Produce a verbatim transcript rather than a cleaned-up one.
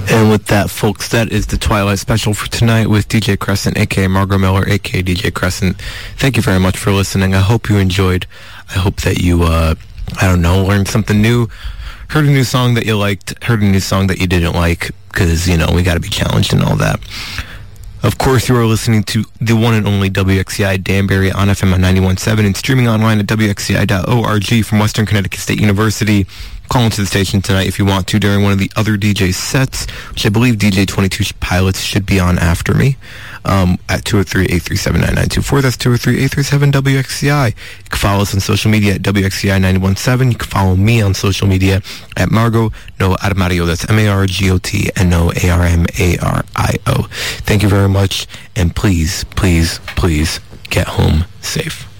And with that, folks, that is the Twilight Special for tonight with D J Crescent, a k a. Margot Miller, a k a. D J Crescent. Thank you very much for listening. I hope you enjoyed. I hope that you, uh, I don't know, learned something new, heard a new song that you liked, heard a new song that you didn't like, because, you know, we got to be challenged and all that. Of course, you are listening to the one and only W X C I Danbury on F M ninety-one point seven and streaming online at W X C I dot org from Western Connecticut State University. Call into the station tonight if you want to during one of the other D J sets, which I believe D J twenty-two Pilots should be on after me, um, at two oh three, eight three seven, nine nine two four. That's two oh three, eight three seven, W X C I. You can follow us on social media at W X C I ninety-one point seven. You can follow me on social media at Margot No Armario. That's M A R G O T N O A R M A R I O. Thank you very much, and please, please, please get home safe.